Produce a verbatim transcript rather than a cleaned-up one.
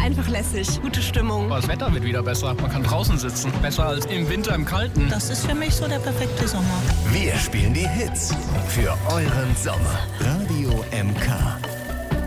einfach lässig. Gute Stimmung. Das Wetter wird wieder besser. Man kann draußen sitzen. Besser als im Winter im Kalten. Das ist für mich so der perfekte Sommer. Wir spielen die Hits für euren Sommer. Radio M K.